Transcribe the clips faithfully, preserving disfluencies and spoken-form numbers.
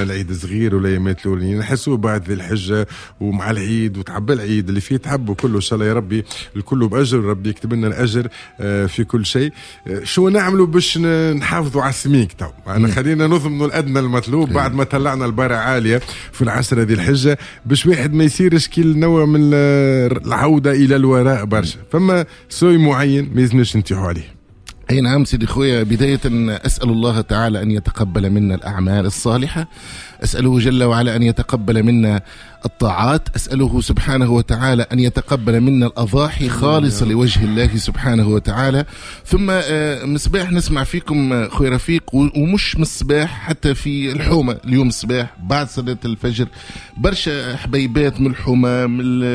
العيد صغير ولا يمات الاولين نحسوا بعد ذي الحجه ومع العيد وتعب العيد اللي فيه تعبوا كله ان شاء الله يا ربي الكل باجر ربي يكتب لنا الاجر في كل شيء. شو نعملوا باش نحافظوا على السميك تو انا خلينا نضمنوا الادنى المطلوب بعد ما طلعنا البارع عاليه في العشرة ذي الحجه باش واحد ما يصيرش كي نوع من العوده الى الوراء برشا. فما سوي معين ما يلزمش ننتحوا عليه. أي نعم سيدي خويا. بداية أسأل الله تعالى أن يتقبل منا الأعمال الصالحة، أسأله جل وعلا أن يتقبل منا الطاعات، أسأله سبحانه وتعالى أن يتقبل منا الأضاحي خالصة لوجه الله سبحانه وتعالى. ثم مصباح نسمع فيكم خوي رفيق، ومش مصباح حتى في الحومة اليوم صباح بعد صلاة الفجر برشا حبيبات من الحومة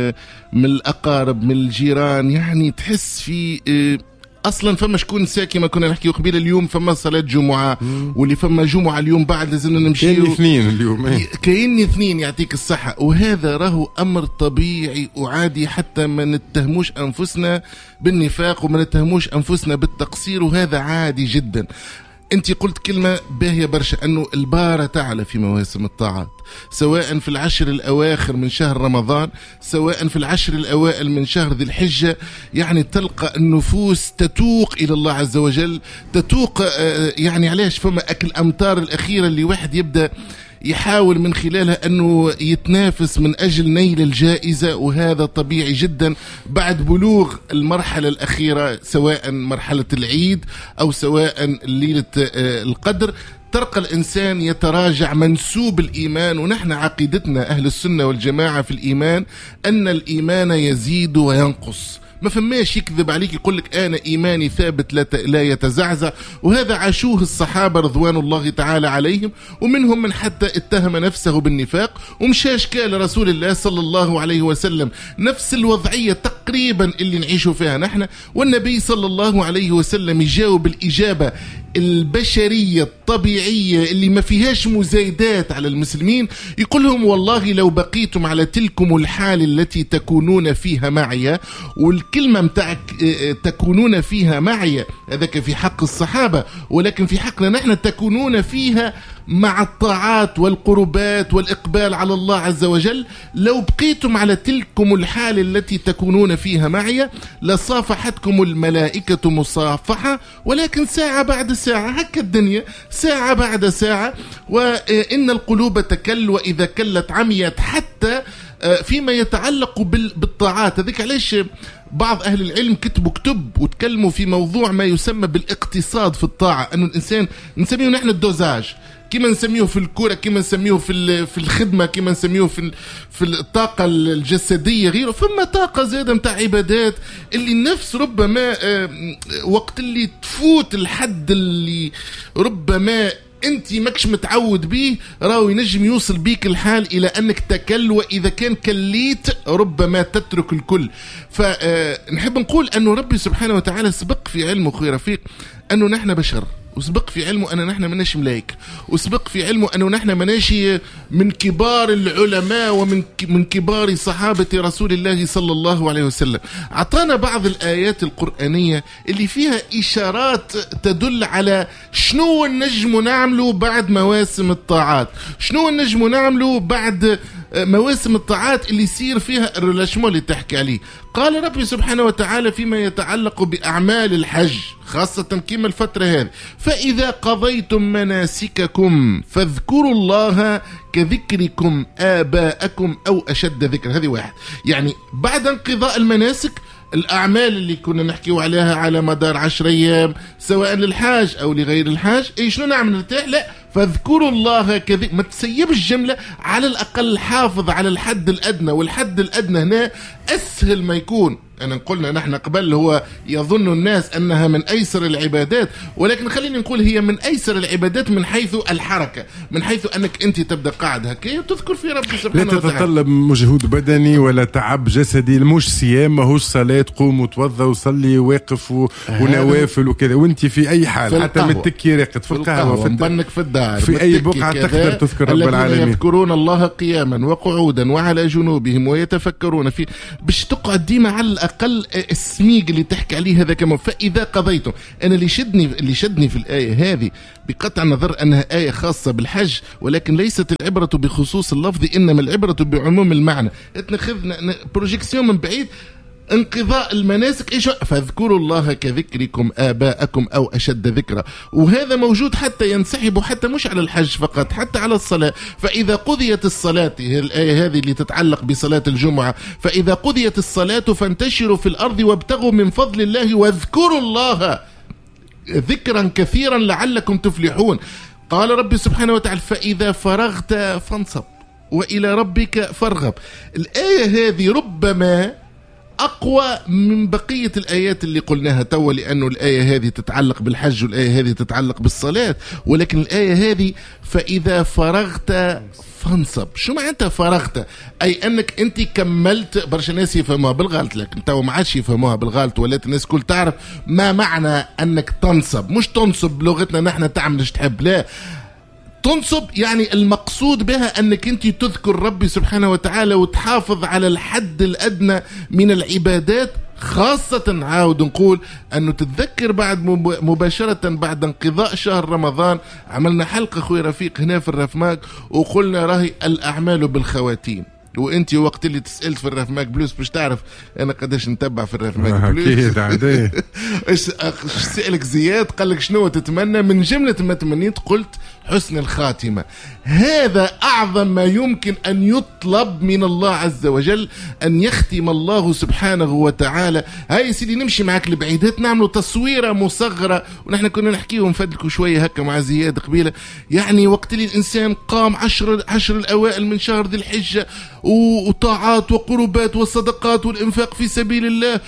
من الأقارب من الجيران، يعني تحس في اصلا فما شكون ساكي ما كنا نحكيو قبيل اليوم فما صلاه جمعه واللي فما جمعه اليوم بعد لازمنا نمشيو كاين اثنين اليوم كاين اثنين يعطيك الصحه. وهذا راهو امر طبيعي وعادي حتى ما نتهموش انفسنا بالنفاق وما نتهموش انفسنا بالتقصير، وهذا عادي جدا. انت قلت كلمة باهية برشا انه البارة تعلى في مواسم الطاعات، سواء في العشر الاواخر من شهر رمضان سواء في العشر الاوائل من شهر ذي الحجة، يعني تلقى النفوس تتوق الى الله عز وجل، تتوق يعني علاش فما اكل امتار الاخيرة اللي واحد يبدأ يحاول من خلالها أنه يتنافس من أجل نيل الجائزة، وهذا طبيعي جدا بعد بلوغ المرحلة الأخيرة سواء مرحلة العيد أو سواء ليلة القدر. ترقى الإنسان يتراجع منسوب الإيمان، ونحن عقيدتنا أهل السنة والجماعة في الإيمان أن الإيمان يزيد وينقص، ما فماش يكذب عليك يقول لك أنا إيماني ثابت لا يتزعزع. وهذا عاشوه الصحابة رضوان الله تعالى عليهم، ومنهم من حتى اتهم نفسه بالنفاق ومشاش كال رسول الله صلى الله عليه وسلم نفس الوضعية تقريبا اللي نعيشه فيها نحن، والنبي صلى الله عليه وسلم يجاوب الإجابة البشرية الطبيعية اللي ما فيهاش مزايدات على المسلمين، يقول لهم والله لو بقيتم على تلكم الحال التي تكونون فيها معي، والكلمة متاعك تكونون فيها معي هذاك في حق الصحابة، ولكن في حقنا نحن تكونون فيها مع الطاعات والقربات والإقبال على الله عز وجل، لو بقيتم على تلكم الحال التي تكونون فيها معي لصافحتكم الملائكة مصافحة، ولكن ساعة بعد ساعة، هكا الدنيا ساعة بعد ساعة. وإن القلوب تكل وإذا كلت عميت، حتى فيما يتعلق بالطاعات. هذيك علاش بعض أهل العلم كتبوا كتب وتكلموا في موضوع ما يسمى بالاقتصاد في الطاعة، أنه الإنسان نسميه نحن الدوزاج، كما نسميه في الكرة، كما نسميه في في الخدمة، كما نسميه في في الطاقة الجسدية غيره. فما طاقة زادة متاع عبادات اللي النفس ربما وقت اللي تفوت الحد اللي ربما انت ماكش متعود بيه راهو ينجم يوصل بيك الحال الى انك تكل، واذا كان كليت ربما تترك الكل. فنحب نقول انه ربي سبحانه وتعالى سبق في علمه خوي رفيق انه نحن بشر، وسبق في علمه أن نحن مناش ملايك، وسبق في علمه أنه نحن مناش من كبار العلماء ومن من كبار صحابة رسول الله صلى الله عليه وسلم. أعطانا بعض الآيات القرآنية اللي فيها إشارات تدل على شنو النجم نعمله بعد مواسم الطاعات، شنو النجم نعمله بعد مواسم الطاعات اللي يصير فيها الرلاشمو اللي تحكي عليه. قال ربي سبحانه وتعالى فيما يتعلق بأعمال الحج خاصة كما الفترة هذه: فإذا قضيتم مناسككم فاذكروا الله كذكركم آباءكم أو أشد ذكر. هذه واحد، يعني بعد انقضاء المناسك الأعمال اللي كنا نحكيو عليها على مدار عشر أيام سواء للحاج أو لغير الحاج، إيه شنو نعمل نرتاح؟ لا، فاذكروا الله كذكر. ما تسيبش الجملة، على الأقل حافظ على الحد الأدنى، والحد الأدنى هنا أسهل ما يكون. أنا قلنا نحن قبل هو يظن الناس أنها من أيسر العبادات، ولكن خلينا نقول هي من أيسر العبادات من حيث الحركة، من حيث أنك أنت تبدأ قاعد هكا وتذكر في ربك سبحانه وتعالى. لا تتطلب مجهود بدني ولا تعب جسدي، مش صيام، ماهوش صلاة قوم وتوضى وصلي واقف و... ونوافل وكذا، وانت في أي حال حتى متكي راقد في القهوة في مبنك في الدار في أي بقعة تقدر تذكر رب العالمين. يذكرون الله قياما وقعودا وعلى جنوبهم ويتفكرون في، باش تقعد ديما على الأقل السميق اللي تحكي عليه هذا كمان. فإذا قضيتم، أنا اللي شدني اللي شدني في الآية هذه بقطع النظر أنها آية خاصة بالحج، ولكن ليست العبرة بخصوص اللفظ إنما العبرة بعموم المعنى. اتنخذنا بروجيكسيون من بعيد، انقضاء المناسك ايش؟ فاذكروا الله كذكركم آباءكم أو أشد ذكرا. وهذا موجود حتى ينسحب، حتى مش على الحج فقط، حتى على الصلاة. فإذا قضيت الصلاة، هي الآية هذه اللي تتعلق بصلاة الجمعة، فإذا قضيت الصلاة فانتشروا في الأرض وابتغوا من فضل الله واذكروا الله ذكرا كثيرا لعلكم تفلحون. قال رب سبحانه وتعالى فإذا فرغت فانصب وإلى ربك فارغب. الآية هذه ربما أقوى من بقية الآيات اللي قلناها توا، لأنه الآية هذه تتعلق بالحج والآية هذه تتعلق بالصلاة، ولكن الآية هذه فإذا فرغت فانصب. شو معناتها فرغت؟ أي أنك أنت كملت. برشا ناس يفهموها بالغلط، لكن توا ما عادش يفهموها بالغلط، ولات الناس كل تعرف ما معنى أنك تنصب. مش تنصب بلغتنا نحن تعمل ايش تحب، لا، تنصب يعني المقصود بها أنك أنت تذكر ربي سبحانه وتعالى وتحافظ على الحد الأدنى من العبادات، خاصة عاود نقول أنه تتذكر بعد مباشرة بعد انقضاء شهر رمضان عملنا حلقة خوي رفيق هنا في الرفماك وقلنا راهي الأعمال بالخواتيم. وانت وقت اللي تسألت في الرفماك بلوس باش تعرف انا قداش نتبع في الرفماك بلوس. اكيد عادي. ايش سألك زياد قال لك شنو تتمنى؟ من جملة ما تمنيت قلت حسن الخاتمة. هذا أعظم ما يمكن أن يطلب من الله عز وجل، أن يختم الله سبحانه وتعالى. هاي سيدي نمشي معك لبعيدات، نعملوا تصويرة مصغرة، ونحن كنا نحكيه ونفدلكوا شوية هكا مع زياد قبيلة. يعني وقت اللي الإنسان قام عشر, عشر الأوائل من شهر ذي الحجة وطاعات وقربات والصدقات والإنفاق في سبيل الله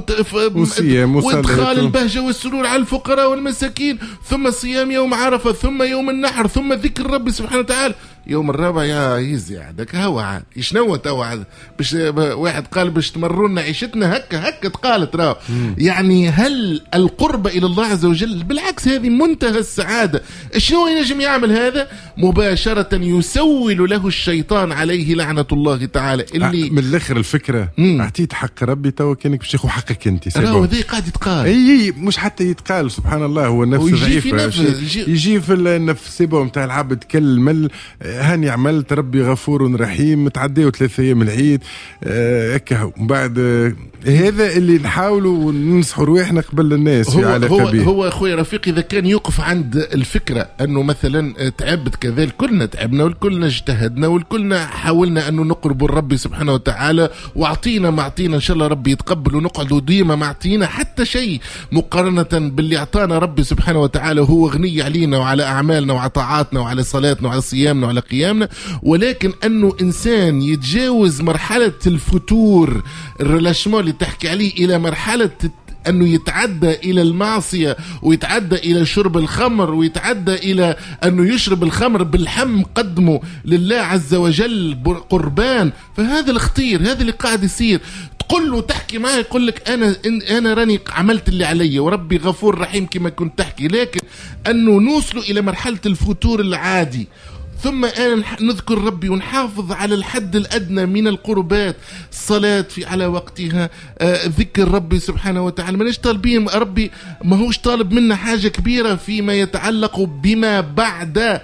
وادخال البهجة والسرور على الفقراء والمساكين، ثم صيام يوم عرفة، ثم يوم النحر، ثم ذكر رب سبحانه وتعالى. يوم الرابع يا يزي عندك هوا عاد يشنو توا عاد باش واحد قال باش تمرونا عيشتنا هكا هكا تقالت راه. يعني هل القرب الى الله عز وجل بالعكس هذه منتهى السعاده. شنو ينجم يعمل هذا؟ مباشره يسول له الشيطان عليه لعنه الله تعالى. اللي من الاخر الفكره اعطيت حق ربي توا كانك باش تاخذ حقك انت. راهو ذي قاعد يتقال. اي مش حتى يتقال سبحان الله، هو النفس ضعيف يجي في النفس سيبه نتاع العبد كالمل. هاني عملت ربي غفور رحيم، متعديه ثلاثة ايام العيد هكا. ومن بعد هذا اللي نحاولوا وننصحوا رواحنا قبل الناس في علاقه به. هو اخوي رفيق اذا كان يوقف عند الفكره انه مثلا تعبت كذلك، كلنا تعبنا والكلنا اجتهدنا والكلنا حاولنا انه نقرب الرب سبحانه وتعالى، واعطينا ما اعطينا ان شاء الله ربي يتقبل، ونقعدوا ديما ما اعطينا حتى شيء مقارنه باللي اعطانا ربي سبحانه وتعالى. هو غني علينا وعلى اعمالنا وعلى طاعاتنا وعلى صلاتنا وعلى صيامنا وعلى قيامنا. ولكن انه انسان يتجاوز مرحله الفتور الريلاشمون اللي تحكي عليه الى مرحله أنه يتعدى إلى المعصية ويتعدى إلى شرب الخمر ويتعدى إلى أنه يشرب الخمر بالحم قدمه لله عز وجل قربان. فهذا الخطير، هذا اللي قاعد يصير. تقول له تحكي معه يقول لك أنا أنا راني عملت اللي علي وربي غفور رحيم كما كنت تحكي. لكن أنه نوصلوا إلى مرحلة الفتور العادي، ثم أنا نذكر ربي ونحافظ على الحد الأدنى من القربات، الصلاة في على وقتها، آه ذكر ربي سبحانه وتعالى. ما نش طالبين ربي، ما هوش طالب منا حاجة كبيرة فيما يتعلق بما بعد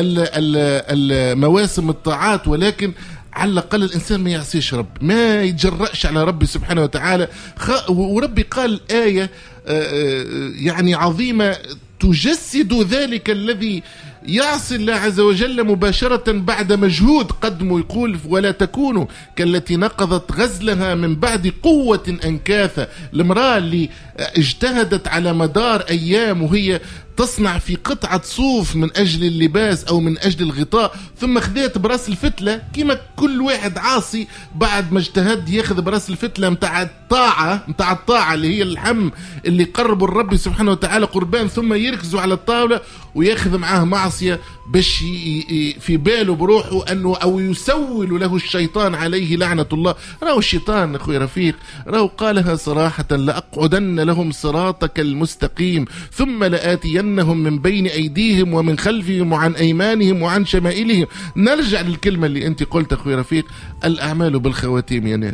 المواسم الطاعات، ولكن على الأقل الإنسان ما يعصيش رب، ما يتجرأش على ربي سبحانه وتعالى. وربي قال آية آه يعني عظيمة تجسد ذلك الذي يعصي الله عز وجل مباشرة بعد مجهود قدمه. يقول ولا تكونوا كالتي نقضت غزلها من بعد قوة أنكاثا. المرأة اللي اجتهدت على مدار أيام وهي تصنع في قطعة صوف من أجل اللباس أو من أجل الغطاء، ثم خذت براس الفتلة كما كل واحد عاصي بعد ما اجتهد ياخذ براس الفتلة متاع الطاعة متاع الطاعة اللي هي اللحم اللي قربوا الرب سبحانه وتعالى قربان، ثم يركزوا على الطاولة وياخذ معاه معصية باش في باله بروحه أنه أو يسول له الشيطان عليه لعنة الله. راهو الشيطان أخوي رفيق راهو قالها صراحة لأقعدن لهم صراطك المستقيم ثم لآتينهم من بين أيديهم ومن خلفهم وعن أيمانهم وعن شمائلهم. نرجع للكلمة اللي أنت قلت أخوي رفيق، الأعمال بالخواتيم يا ناس.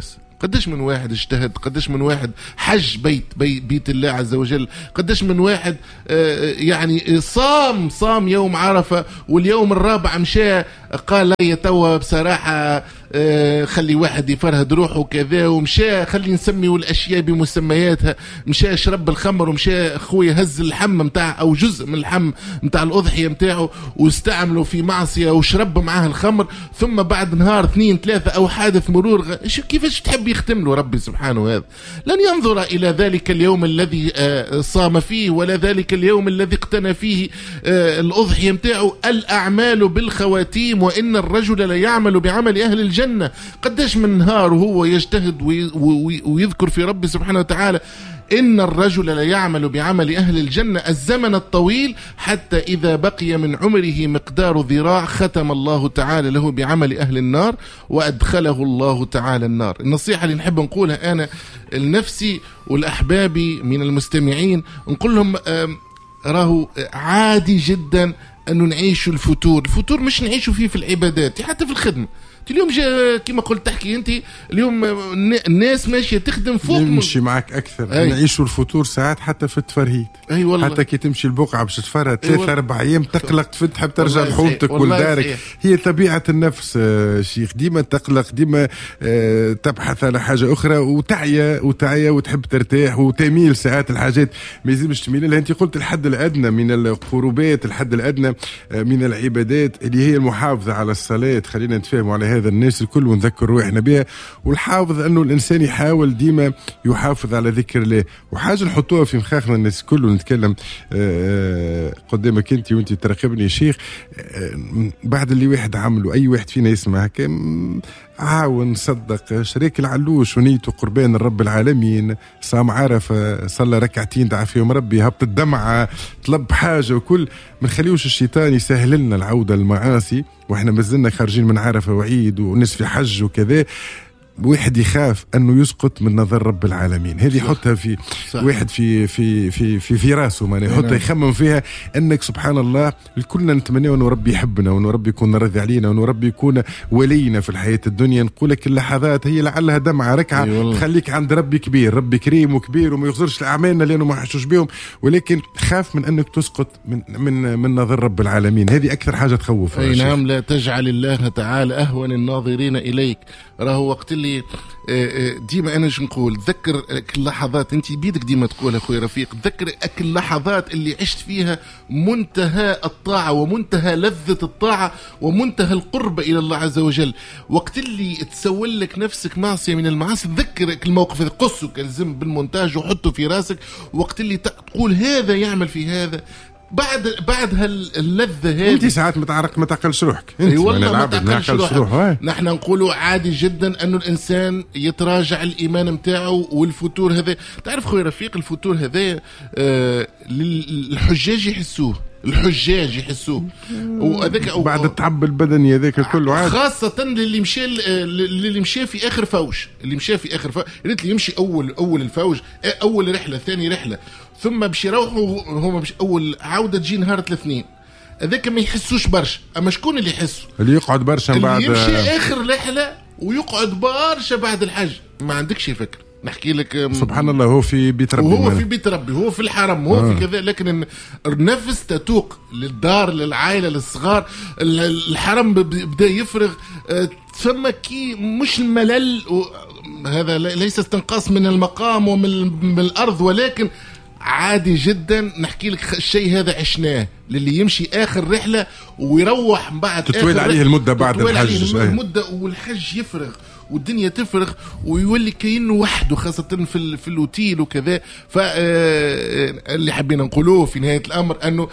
قداش من واحد اجتهد، قداش من واحد حج بيت بيت, بيت الله عز وجل، قداش من واحد يعني صام صام يوم عرفة واليوم الرابع مشى قال لي توا بصراحة خلي واحد يفرهد روحه كذا، ومشى خلي نسمي الأشياء بمسمياتها، مشى شرب الخمر ومشى أخوي هز اللحم متاع أو جزء من اللحم متاع الأضحية متاعه واستعمله في معصية وشرب معاه الخمر، ثم بعد نهار اثنين ثلاثة أو حادث مرور غ... كيفاش تحب يختم له ربي سبحانه هذا؟ لن ينظر إلى ذلك اليوم الذي صام فيه ولا ذلك اليوم الذي اقتنى فيه الأضحية متاعه. الأعمال بالخواتيم وإن الرجل لا يعمل بعمل أهل الجنة. قداش من نهار وهو يجتهد وي... وي... ويذكر في ربي سبحانه وتعالى إن الرجل لا يعمل بعمل أهل الجنة الزمن الطويل حتى إذا بقي من عمره مقدار ذراع ختم الله تعالى له بعمل أهل النار وأدخله الله تعالى النار. النصيحة اللي نحب نقولها أنا لنفسي والأحبابي من المستمعين، نقول لهم راهو عادي جدا أنه نعيش الفتور. الفتور مش نعيشه فيه في العبادات، حتى في الخدمة. اليوم جاء كما قلت تحكي انت اليوم الناس ماشيه تخدم فوق، نمشي معك اكثر. أي. نعيشوا الفطور ساعات حتى في التفرهيد. اي والله. حتى كي تمشي البقعه باش تفرهد ثلاث اربع ايام تقلق تحب ترجع لحومتك ولدارك. هي طبيعه النفس شيخ، ديما تقلق، ديما تبحث على حاجه اخرى وتعيا وتعيا وتحب ترتاح وتميل ساعات الحاجات ما يلزمش تميل لها. انت قلت الحد الادنى من القربات، الحد الادنى من العبادات اللي هي المحافظه على الصلاه. خلينا نتفاهموا على هذا الناس الكل ونذكر روحنا بها، والحافظ انه الانسان يحاول ديما يحافظ على ذكر الله. وحاجه نحطوها في مخاخنا الناس الكل ونتكلم قدامك انت وانت تراقبني يا شيخ، بعد اللي واحد عمله اي واحد فينا يسمع هكا عاون صدق شريك العلوش ونيته قربان الرب العالمين، صام عرفه، صلى ركعتين دعا فيهم ربي، هبط الدمعه، طلب حاجه وكل، ما نخليوش الشيطان يسهل لنا العوده للمعاصي واحنا مازلنا خارجين من عرفه وعيد وناس في حج وكذا. واحد يخاف انه يسقط من نظر رب العالمين. هذه يحطها في صح. واحد في في في في, في راسه ما يحطها يخمم فيها انك سبحان الله كلنا نتمنى انه ربي يحبنا وانه ربي يكون راضي علينا وانه ربي يكون ولينا في الحياه الدنيا. نقول لك اللحظات هي لعلها دمعه ركعه تخليك عند ربي كبير، ربي كريم وكبير وما يغزرش لاعمالنا لانه ما حشوش بهم، ولكن خاف من انك تسقط من من من نظر رب العالمين. هذه اكثر حاجه تخوف. اي نعم، لا تجعل الله تعالى اهون الناظرين اليك. راهو وقت اللي ديما انا شو نقول، تذكر اللحظات انت بيدك ديما تقول اخوي رفيق، تذكر اللحظات اللي عشت فيها منتهى الطاعه ومنتهى لذه الطاعه ومنتهى القرب الى الله عز وجل. وقت اللي تسول لك نفسك معصيه من المعاصي، تذكرك الموقف هذا، قصه كالزم بالمونتاج وحطه في راسك. وقت اللي تقول هذا يعمل في هذا، بعد بعد هاللذة هذه انت ساعات متعرق ما تعقلش روحك. اي والله ما تعقلش روحك. نحن نقولوا عادي جدا انه الانسان يتراجع الايمان متاعه. والفتور هذا تعرف خويا رفيق، الفتور هذا آه الحجاج يحسوه، الحجاج يحسوه وهذاك بعد التعب البدني هذاك كله عادي، خاصة اللي مشى اللي مشى في اخر فوج، اللي مشى في اخر فوج ريت لي يمشي اول اول الفوج، اول رحلة ثاني رحلة، ثم باش يروحوا هما باش اول عودة تجي نهار الاثنين. هذاك ما يحسوش برشا. اما شكون اللي يحسوا؟ اللي يقعد برشا بعد، اللي يمشي اخر رحلة ويقعد برشا بعد الحج. ما عندكش فكرة. نحكي لك سبحان الله، هو في بيت ربي، وهو في بيت ربي، هو في الحرم، هو آه. في كذا، لكن النفس تتوق للدار للعائلة للصغار. الحرم بدا يفرغ، ثم كي مش الملل، هذا ليس استنقاص من المقام ومن الأرض، ولكن عادي جدا. نحكي لك الشيء هذا عشناه، للي يمشي آخر رحلة ويروح بعد تطويل عليه المدة بعد الحج، المدة والحج يفرغ والدنيا تفرغ ويولي كأنه وحده، خاصة في في الأوتيل وكذا. فاللي حبينا نقوله في نهاية الأمر أنه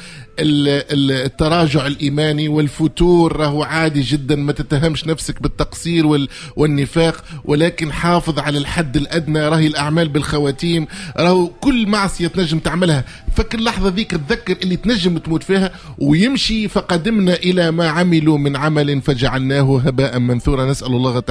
التراجع الإيماني والفتور راهو عادي جدا. ما تتهمش نفسك بالتقصير والنفاق، ولكن حافظ على الحد الأدنى. راهي الأعمال بالخواتيم، راهو كل معصية تنجم تعملها فك اللحظة ذيك تذكر اللي تنجم تموت فيها ويمشي. فقدمنا إلى ما عملوا من عمل فجعلناه هباء منثورا. نسأل الله تعالى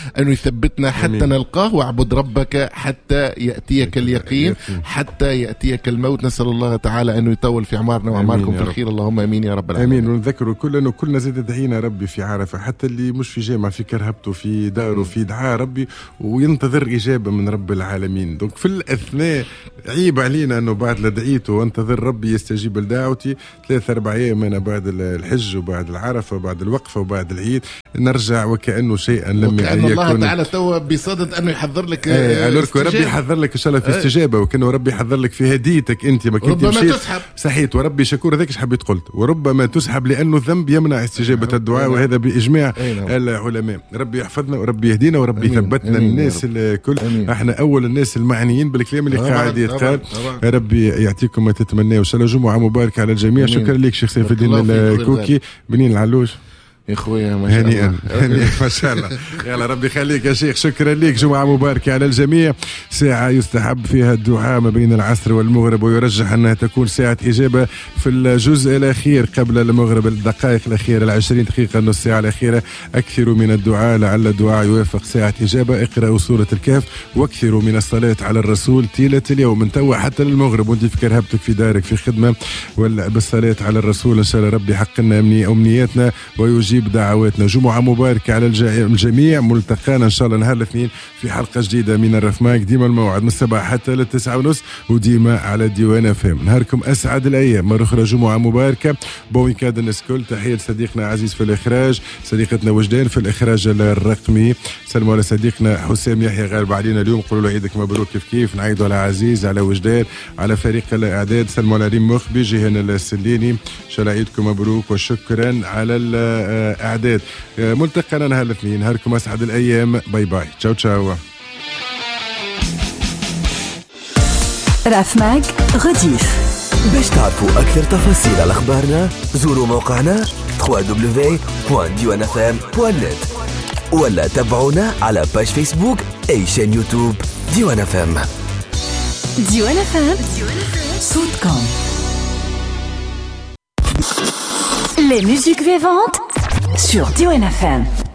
أنه يثبتنا حتى أمين. نلقاه. واعبد ربك حتى يأتيك اليقين، حتى يأتيك الموت. نسأل الله تعالى أنه يطول في أعمارنا وأعماركم في الخير. اللهم أمين يا رب العالمين. امين. ونذكروا كل انه كلنا زاد دعينا ربي في عرفه، حتى اللي مش في جامع، في كرهبته، في داره، في دعاء ربي وينتظر اجابه من رب العالمين. دونك في الاثناء عيب علينا انه بعد لدعيته وانتظر ربي يستجيب لدعوتي ثلاثة أربع أيام أنا بعد الحج وبعد العرفة وبعد الوقفة وبعد العيد نرجع وكأنه شيئا لم وكأن يكن. الله تعالى تو بصدد أنه يحضر لك ايه ربي يحضر لك إن شاء الله في استجابة، وكأنه ربي يحضر لك في هديتك أنت ما كنت ربما تسحب صحيت. وربي شكور ذاك حبيت قلت وربما تسحب لأنه الذنب يمنع استجابة الدعاء، وهذا بإجماع العلماء. ربي يحفظنا وربي يهدينا وربي يثبتنا. الناس الكل احنا أول الناس المعنيين بالكلام اللي قاعد يتقال. ربي يعطيكم ما تتمناه وإن شاء الله جمعة مباركة على الجميع. شكرا لك شيخ سيف الدين الكوكي. بنين العلوش يا خويا ما شاء الله هنيئا ما شاء الله. يلا ربي يخليك يا شيخ. شكرا لك. جمعة مباركة على الجميع. ساعة يستحب فيها الدعاء ما بين العصر والمغرب، ويرجح أنها تكون ساعة إجابة في الجزء الأخير قبل المغرب، الدقائق الأخيرة العشرين دقيقة نص ساعة الأخيرة. أكثروا من الدعاء لعل الدعاء يوافق ساعة إجابة. اقرأوا سورة الكهف واكثروا من الصلاة على الرسول طيلة اليوم من توا حتى للمغرب، وانت في كرهبتك في دارك في خدمة، ولا بالصلاة على الرسول. إن شاء الله ربي حق لنا أمنياتنا ويجيب دعواتنا. جمعة مباركة على الجميع. ملتقانا إن شاء الله نهار الاثنين في حلقة جديدة من الرفماك. ديما الموعد من السبعة حتى للتسعة ونص، وديما على الديوان فهم. نهاركم أسعد الأيام. مرة أخرى جمعة مباركة. بون كاد الناس كل. تحية صديقنا عزيز في الإخراج، صديقتنا وجدان في الإخراج الرقمي. سلموا على صديقنا حسام يحيى غالب علينا اليوم. قولوا له عيدك مبروك كيف كيف. نعيدوا على عزيز، على وجدان، على فريق الإعداد. سلموا على ريم مخبي، جيهان السليني. إن شاء الله عيدكم مبروك وشكرا على الإعداد. ملتقانا نهار الاثنين. نهاركم أسعد الأيام. باي باي. تشاو تشاو. رافماك غديف. باش تعرفوا أكثر تفاصيل على أخبارنا زوروا موقعنا دبليو دبليو دبليو دوت ديوان اف ام دوت نت، ولا تابعونا على باج فيسبوك أي شان يوتيوب ديوان اف ام. ديوان اف ام صوتكم. Les musiques vivantes sur Diwan F M.